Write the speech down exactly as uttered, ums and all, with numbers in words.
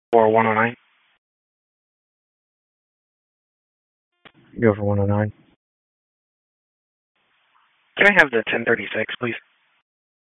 Or one oh nine. Go for one oh nine. Can I have the ten thirty-six, please?